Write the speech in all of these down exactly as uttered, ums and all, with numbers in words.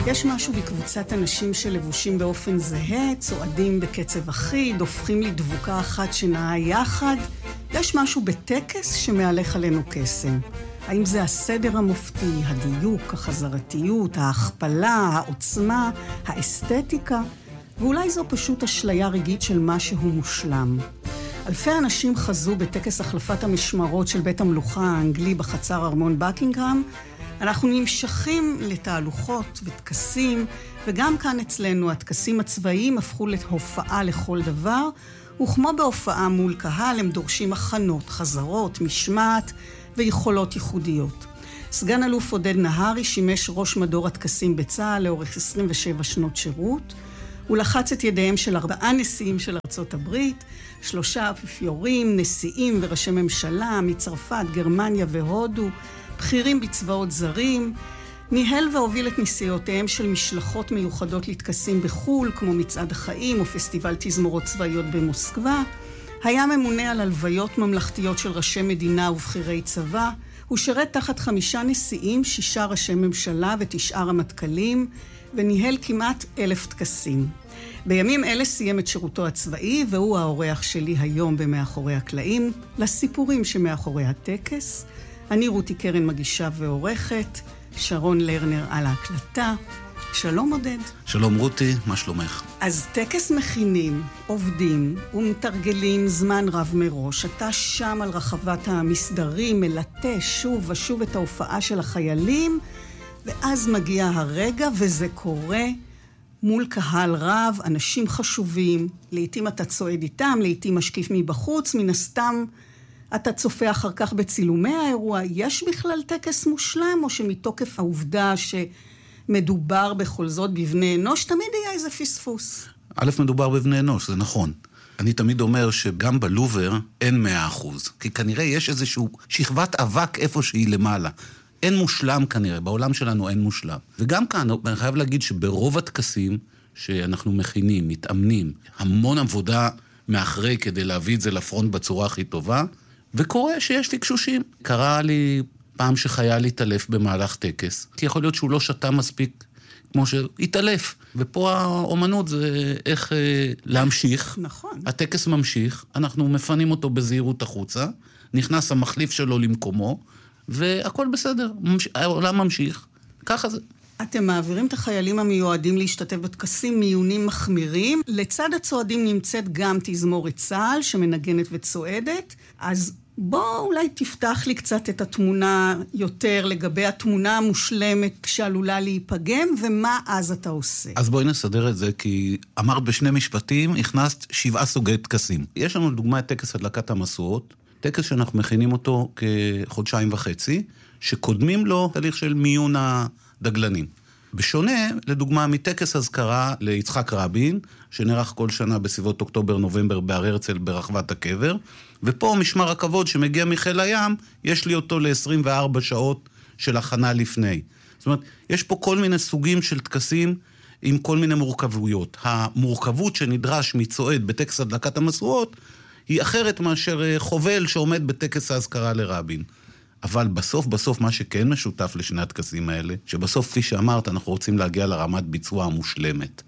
יש משהו בקבוצת אנשים שלבושים באופן זהה, צועדים בקצב אחיד, הופכים לדבוקה אחת שנעה יחד. יש משהו בטקס שמהלך עלינו קסם. האם זה הסדר המופתי, הדיוק, החזרתיות, ההכפלה, העוצמה, האסתטיקה? ואולי זו פשוט אשליה רגעית של משהו מושלם. אלפי אנשים חזו בטקס החלפת המשמרות של בית המלוכה האנגלי בחצר ארמון בקינגהאם. אנחנו נמשכים לתהלוכות וטקסים, וגם כאן אצלנו הטקסים הצבאיים הפכו להופעה לכל דבר, וכמו בהופעה מול קהל הם דורשים הכנות, חזרות, משמעת ויכולות ייחודיות. סגן אלוף עודד נהרי שימש ראש מדור הטקסים בצה"ל לאורך עשרים ושבע שנות שירות. הוא לחץ את ידיהם של ארבעה נשיאים של ארצות הברית, שלושה אפיפיורים, נשיאים וראשי ממשלה מצרפת, גרמניה והודו, בכירים בצבאות זרים, ניהל והוביל את נסיעותיהם של משלחות מיוחדות לטקסים בחול, כמו מצעד החיים או פסטיבל תזמורות צבאיות במוסקבה. היה ממונה על הלוויות ממלכתיות של ראשי מדינה ובכירי צבא. הוא שירת תחת חמישה נשיאים, שישה ראשי ממשלה ותשעה רמטכ"לים, וניהל כמעט אלף טקסים. בימים אלה סיים את שירותו הצבאי, והוא האורח שלי היום במאחורי הקלעים, לסיפורים שמאחורי הטקס. אני רותי קרן מגישה ועורכת, שרון לרנר על ההקלטה. שלום עודד. שלום רותי, מה שלומך? אז טקס מכינים, עובדים ומתרגלים זמן רב מראש. אתה שם על רחבת המסדרים, מלטה שוב ושוב את ההופעה של החיילים, ואז מגיע הרגע וזה קורה מול קהל רב, אנשים חשובים. לעתים אתה צועד איתם, לעתים משקיף מבחוץ, מן הסתם אתה צופה אחר כך בצילומי האירוע. יש בכלל טקס מושלם, או שמתוקף העובדה שמדובר בכל זאת בבני אנוש, תמיד יהיה איזה פספוס? א', מדובר בבני אנוש, זה נכון. אני תמיד אומר שגם בלובר אין מאה אחוז, כי כנראה יש איזשהו שכבת אבק איפה שהיא למעלה. אין מושלם כנראה, בעולם שלנו אין מושלם. וגם כאן, אני חייב להגיד שברוב הטקסים שאנחנו מכינים, מתאמנים, המון עבודה מאחרי כדי להביא את זה לפרונט בצורה הכי טובה, וקורה שיש פיקשושים. קרה לי פעם שחייל התעלף במהלך טקס, כי יכול להיות שהוא לא שתה מספיק כמו שהתעלף. ופה האומנות זה איך אה, להמשיך. נכון. הטקס ממשיך, אנחנו מפנים אותו בזהירות החוצה, נכנס המחליף שלו למקומו, והכל בסדר, העולם ממשיך, ככה זה. אתם מעבירים את החיילים המיועדים להשתתף בטקסים מיונים מחמירים. לצד הצועדים נמצאת גם תזמורת צה"ל שמנגנת וצועדת. אז בוא אולי תפתח לי קצת את התמונה יותר לגבי התמונה המושלמת שעלולה להיפגם, ומה אז אתה עושה. אז בואי נסדר את זה, כי אמרת בשני משפטים, הכנסת שבעה סוגי טקסים. יש לנו לדוגמה את טקס הדלקת המשואות, טקס שאנחנו מכינים אותו כחודשיים וחצי, שקודמים לו תהליך של מיון הדגלנים. בשונה, לדוגמה, מטקס הזכרה ליצחק רבין, שנערך כל שנה בסביבות אוקטובר-נובמבר בהר הרצל ברחבת הקבר, ופה משמר הכבוד שמגיע מחיל הים, יש לי אותו ל-עשרים וארבע שעות של הכנה לפני. זאת אומרת, יש פה כל מיני סוגים של טקסים עם כל מיני מורכבויות. המורכבות שנדרש מצועד בטקס הדלקת המשואות, היא אחרת מאשר חובל שעומד בטקס ההזכרה לרבין. אבל בסוף, בסוף, מה שכן משותף לשני הטקסים האלה, שבסוף, כפי שאמרת, אנחנו רוצים להגיע לרמת ביצוע המושלמת.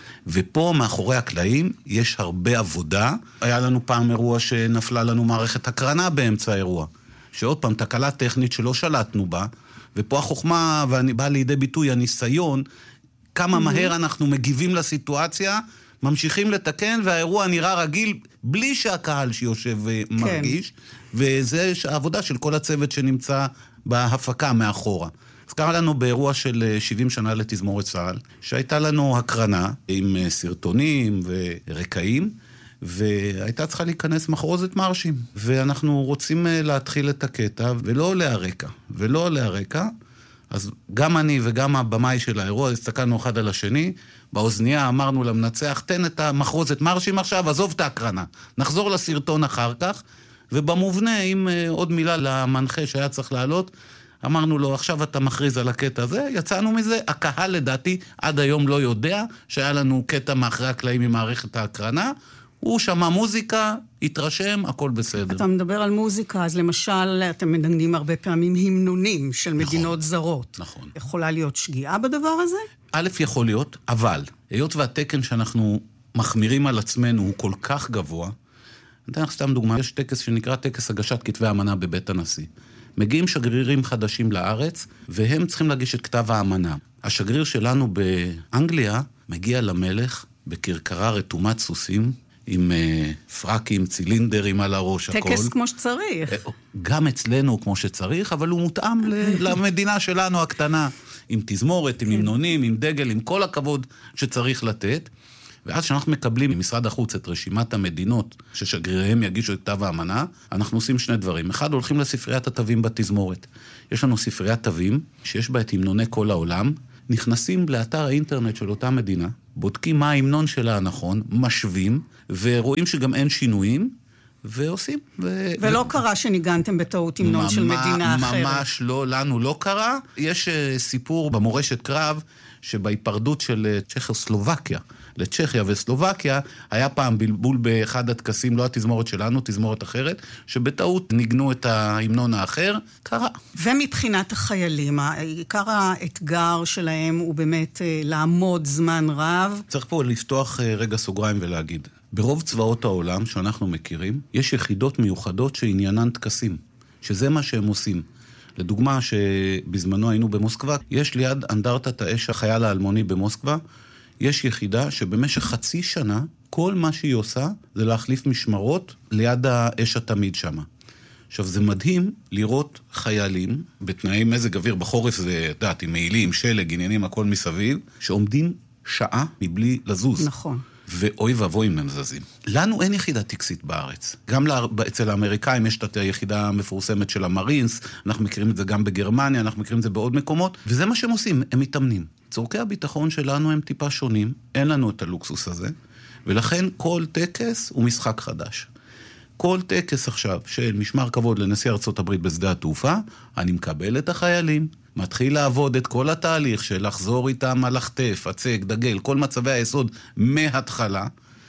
ופה, מאחורי הקלעים, יש הרבה עבודה. היה לנו פעם אירוע שנפלה לנו מערכת הקרנה באמצע האירוע. שעוד פעם, תקלה טכנית שלא שלטנו בה, ופה החוכמה, ובאה לידי ביטוי הניסיון, כמה מהר אנחנו מגיבים לסיטואציה, ממשיכים לתקן, והאירוע נראה רגיל, בלי שהקהל שיושב מרגיש, וזה העבודה של כל הצוות שנמצא בהפקה מאחורה. אז קרה לנו באירוע של שבעים שנה לתזמורת צה"ל, שהייתה לנו הקרנה עם סרטונים ורקעים, והייתה צריכה להיכנס מחרוזת מרשים. ואנחנו רוצים להתחיל את הקטע, ולא עולה הרקע, ולא עולה הרקע, אז גם אני וגם הבמאי של האירוע, הסתכלנו אחד על השני, באוזנייה אמרנו למנצח, תן את המחרוזת מרשים עכשיו, עזוב את ההקרנה. נחזור לסרטון אחר כך, ובמובנה, עם עוד מילה למנחה שהיה צריך לעלות, אמרנו לו, עכשיו אתה מכריז על הקטע הזה, יצאנו מזה, הקהל לדעתי עד היום לא יודע, שהיה לנו קטע מאחרי הקלעים ממערכת ההקרנה, הוא שמע מוזיקה, התרשם, הכל בסדר. אתה מדבר על מוזיקה, אז למשל, אתם מנגנים הרבה פעמים המנונים של מדינות נכון, זרות. נכון. יכולה להיות שגיאה בדבר הזה? א', יכול להיות, אבל היות והתקן שאנחנו מחמירים על עצמנו הוא כל כך גבוה, אני אתן לך סתם דוגמה, יש טקס שנקרא טקס הגשת כתבי האמנה בבית הנשיא. מגיעים שגרירים חדשים לארץ, והם צריכים להגיש את כתב האמנה. השגריר שלנו באנגליה מגיע למלך בקרקרה רתומת סוסים, עם uh, פרקים, צילינדרים על הראש, טקס הכל. טקס כמו שצריך. גם אצלנו כמו שצריך, אבל הוא מותאם למדינה שלנו הקטנה, עם תזמורת, עם המנונים, עם דגל, עם כל הכבוד שצריך לתת. ואז שאנחנו מקבלים ממשרד החוץ את רשימת המדינות ששגריריהם יגישו את כתב האמנה, אנחנו עושים שני דברים. אחד, הולכים לספריית התווים בתזמורת. יש לנו ספריית תווים שיש בה את המנוני כל העולם, נכנסים לאתר האינטרנט של אותה מדינה, בודקים מה ההמנון שלה הנכון, משווים, ורואים שגם אין שינויים, ועושים. ו... ולא ו... קרה שניגנתם בטעות המנון של מדינה אחרת. ממש לא, לנו לא קרה. יש uh, סיפור במורשת קרב, שבהיפרדות של צ'כוסלובקיה, לצ'כיה וסלובקיה, היה פעם בלבול באחד הטקסים, לא התזמורת שלנו, תזמורת אחרת, שבטעות ניגנו את ההמנון האחר, קרה. ומבחינת החיילים, עיקר האתגר שלהם הוא באמת לעמוד זמן רב. צריך פה לפתוח רגע סוגריים ולהגיד, ברוב צבאות העולם שאנחנו מכירים, יש יחידות מיוחדות שעניינן טקסים, שזה מה שהם עושים. לדוגמה שבזמנו היינו במוסקבה, יש ליד אנדרטת האש החייל האלמוני במוסקבה, יש יחידה שבמשך חצי שנה, כל מה שהיא עושה זה להחליף משמרות ליד האש התמיד שם. עכשיו זה מדהים לראות חיילים, בתנאי מזג אוויר בחורף זה, דעת, עם מעילים, שלג, עניינים, הכל מסביב, שעומדים שעה מבלי לזוז. נכון. ואוי ואבוי אם הם זזים. לנו אין יחידה טקסית בארץ. גם לה, אצל האמריקאים יש את היחידה המפורסמת של המרינס, אנחנו מכירים את זה גם בגרמניה, אנחנו מכירים את זה בעוד מקומות, וזה מה שהם עושים, הם מתאמנים. צורכי הביטחון שלנו הם טיפה שונים, אין לנו את הלוקסוס הזה, ולכן כל טקס הוא משחק חדש. כל טקס עכשיו של משמר כבוד לנשיא ארצות הברית בשדה התעופה, אני מקבל את החיילים, מתחיל לעבוד את כל התהליך של לחזור איתם על החטף, הצק, דגל, כל מצבי היסוד מההתחלה,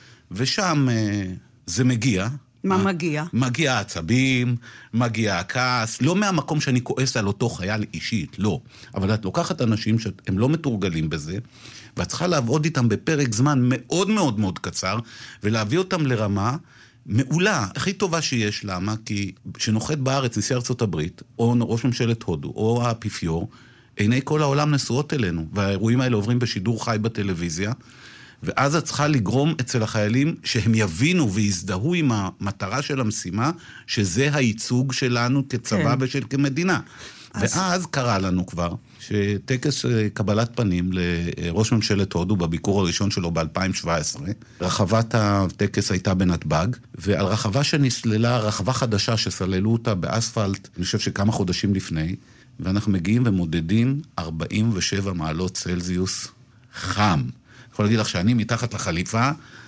ושם אה, זה מגיע. מה אה, מגיע? מגיע העצבים, מגיע הכעס, לא מהמקום שאני כועס על אותו חייל אישית, לא. אבל את לוקחת אנשים שהם לא מתורגלים בזה, ואת צריכה לעבוד איתם בפרק זמן מאוד מאוד מאוד קצר, ולהביא אותם לרמה מעולה, הכי טובה שיש. למה? כי שנוחת בארץ נשיא ארצות הברית, או ראש ממשלת הודו, או האפיפיור, עיני כל העולם נשואות אלינו, והאירועים האלה עוברים בשידור חי בטלוויזיה, ואז את צריכה לגרום אצל החיילים שהם יבינו ויזדהו עם המטרה של המשימה, שזה הייצוג שלנו כצבא כן. ושל כמדינה. אז... ואז קרה לנו כבר שטקס קבלת פנים לראש ממשלת הודו בביקור הראשון שלו ב-אלפיים שבע עשרה, רחבת הטקס הייתה בנתב"ג, ועל רחבה שנסללה, רחבה חדשה שסללו אותה באספלט, אני חושב שכמה חודשים לפני, ואנחנו מגיעים ומודדים ארבעים ושבע מעלות צלזיוס חם. אני יכול להגיד לך שאני מתחת לחליפה,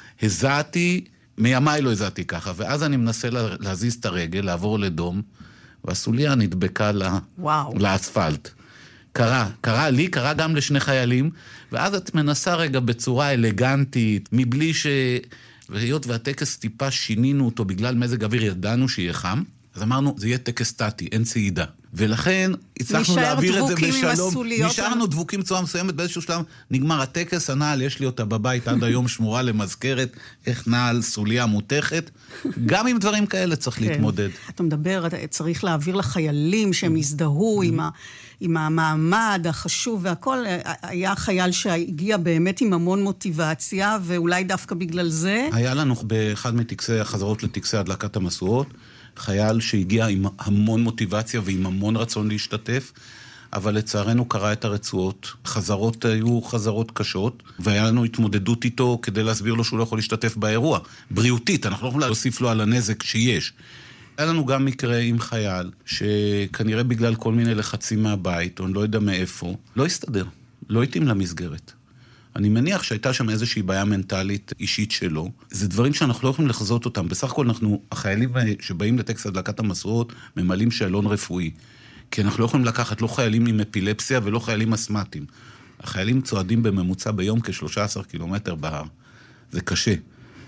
הזעתי, מימיי לא הזעתי ככה, ואז אני מנסה להזיז את הרגל, לעבור לדום, והסוליה נדבקה לה, לאספלט. קרה, קרה לי, קרה גם לשני חיילים, ואז את מנסה רגע בצורה אלגנטית, מבלי ש... והיות והטקס טיפה שינינו אותו בגלל מזג אוויר, ידענו שיהיה חם, אז אמרנו, זה יהיה טקס סטטי, אין צעידה. ולכן הצלחנו להעביר את זה בשלום. נשארנו דבוקים צורה מסוימת, באיזשהו שלב נגמר הטקס, הנעל, יש לי אותה בבית עד היום שמורה למזכרת, איך נעל סוליה מותכת. גם עם דברים כאלה צריך להתמודד. אתה מדבר, צריך להעביר לחיילים שהם יזדהו עם ה... עם המעמד החשוב והכל, היה חייל שהגיע באמת עם המון מוטיבציה, ואולי דווקא בגלל זה... היה לנו באחד מטקסי החזרות לטקסי הדלקת המשואות, חייל שהגיע עם המון מוטיבציה ועם המון רצון להשתתף, אבל לצערנו קרא את הרצועות. חזרות היו חזרות קשות, והיה לנו התמודדות איתו כדי להסביר לו שהוא לא יכול להשתתף באירוע. בריאותית, אנחנו לא יכולים להוסיף לו על הנזק שיש. היה לנו גם מקרה עם חייל, שכנראה בגלל כל מיני לחצים מהבית, או אני לא יודע מאיפה, לא הסתדר, לא התאים למסגרת. אני מניח שהייתה שם איזושהי בעיה מנטלית אישית שלו. זה דברים שאנחנו לא יכולים לחזות אותם. בסך הכל אנחנו, החיילים שבאים לטקס הדלקת המשואות, ממלאים שאלון רפואי. כי אנחנו לא יכולים לקחת לא חיילים עם אפילפסיה ולא חיילים אסמטיים. החיילים צועדים בממוצע ביום כ-שלושה עשר קילומטר בהר. זה קשה.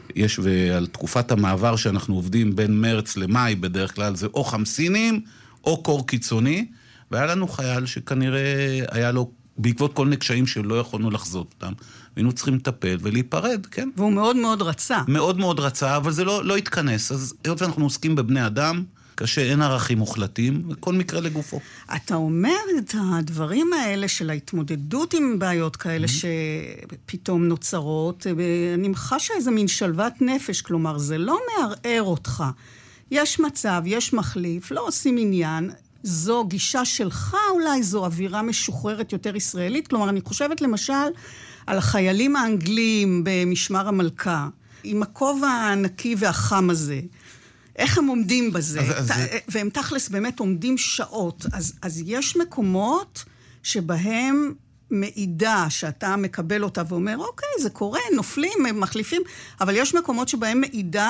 יש ועל תקופת המעבר שאנחנו עובדים בין מרץ למאי, בדרך כלל זה או חמסינים, או קור קיצוני, והיה לנו חייל שכנראה היה לו, בעקבות כל מיני קשיים שלא יכולנו לחזות אותם, והיינו צריכים לטפל ולהיפרד, כן? והוא מאוד מאוד רצה. מאוד מאוד רצה, אבל זה לא, לא התכנס. אז היות ואנחנו עוסקים בבני אדם, קשה, אין ערכים מוחלטים, וכל מקרה לגופו. אתה אומר את הדברים האלה של ההתמודדות עם בעיות כאלה שפתאום נוצרות, אני חשה איזה מין שלוות נפש, כלומר, זה לא מערער אותך. יש מצב, יש מחליף, לא עושים עניין, זו גישה שלך אולי, זו אווירה משוחררת יותר ישראלית, כלומר, אני חושבת למשל על החיילים האנגלים במשמר המלכה, עם הכובע הענקי והחם הזה, איך הם עומדים בזה, אז, ת, אז... והם תכלס באמת עומדים שעות, אז, אז יש מקומות שבהם מעידה שאתה מקבל אותה ואומר, אוקיי, זה קורה, נופלים, מחליפים, אבל יש מקומות שבהם מעידה